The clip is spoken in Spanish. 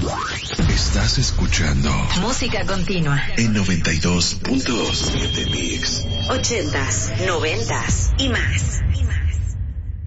Estás escuchando Música Continua en 92.2 de Mix. 80s, 90s y más.